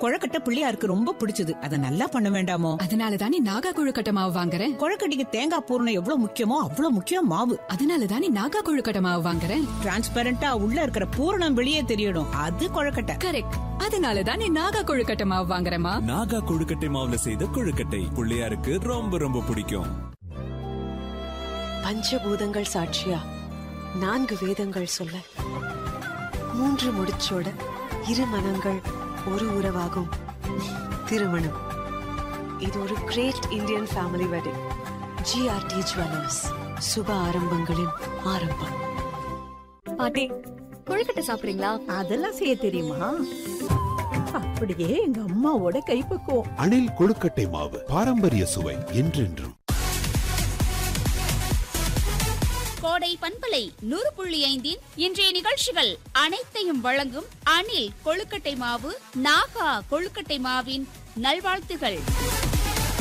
கொழுக்கட்டை பிள்ளையாருக்கு ரொம்ப பிடிச்சது. அத நல்லா பண்ண வேண்டாமோ? அதனாலதானே நாகா கொழுக்கட்டை மாவு வாங்குறேன். கொழுக்கட்டைக்கு தேங்காய் பூரணம் எவ்வளவு முக்கியமோ அவ்வளவு முக்கியம் மாவு. அதனாலதானே நாகா கொழுக்கட்டை மாவு வாங்குறேன். டிரான்ஸ்பரண்டா உள்ள இருக்கிற பூரணம் வெளியே தெரியணும். அது கொழுக்கட்டை. கரெக்ட். அதனாலதானே நாகா கொழுக்கட்டை மாவு வாங்குறேமா. நாகா கொழுக்கட்டை மாவுல செய்த கொழுக்கட்டை பிள்ளையாருக்கு ரொம்ப ரொம்ப பிடிக்கும். பஞ்சபூதங்கள் சாட்சியா 4 வேதங்கள் சொல்ல 3 முடிச்சோட 2 மனங்கள் ஒரு உறவாகும் திருமணம். இது ஒரு great Indian family wedding. GRT jewellers, சுப ஆரம்பங்களின் ஆரம்பம். பாட்டி, கொழுக்கட்டை சாப்பிடுறீங்களா? அதெல்லாம் செய்ய தெரியுமா? அப்படியே எங்க அம்மாவோட கைப்பக்குவம். அணில் கொழுக்கட்டை மாவு, பாரம்பரிய சுவை என்றென்றும். கோடை பண்பலை 100.5 இன்றைய நிகழ்ச்சிகள் அனைத்தையும் வழங்கும் அணில் கொழுக்கட்டை மாவு, நாகா கொழுக்கட்டை மாவின் நல்வாழ்த்துகள்.